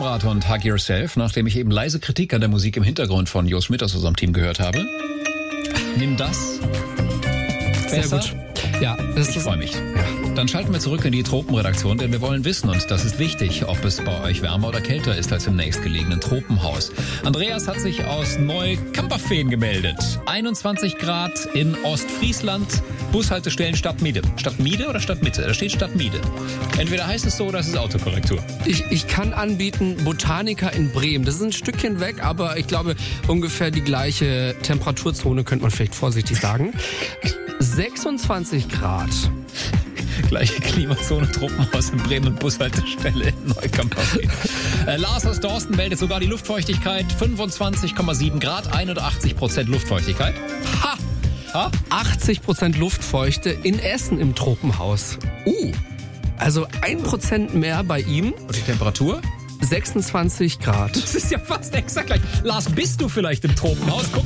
Vibrator und Hug Yourself, nachdem ich eben leise Kritik an der Musik im Hintergrund von Jo Schmidt aus unserem Team gehört habe. Nimm das. Sehr gut. Ja, Ich freue mich. Dann schalten wir zurück in die Tropenredaktion, denn wir wollen wissen, und das ist wichtig, ob es bei euch wärmer oder kälter ist als im nächstgelegenen Tropenhaus. Andreas hat sich aus Neu-Kamperfehn gemeldet. 21 Grad in Ostfriesland, Bushaltestellen Stadtmiede. Stadtmiede oder Stadtmitte? Da steht Stadtmiede. Entweder heißt es so oder es ist Autokorrektur. Ich kann anbieten Botanica in Bremen. Das ist ein Stückchen weg, aber ich glaube, ungefähr die gleiche Temperaturzone, könnte man vielleicht vorsichtig sagen. 26 Grad. Gleiche Klimazone, Tropenhaus in Bremen und Bushaltestelle in Neukamperfehn. Lars aus Dorsten meldet sogar die Luftfeuchtigkeit. 25,7 Grad, 81% Luftfeuchtigkeit. Ha! 80% Luftfeuchte in Essen im Tropenhaus. Also 1% mehr bei ihm. Und die Temperatur? 26 Grad. Das ist ja fast exakt gleich. Lars, bist du vielleicht im Tropenhaus? Guck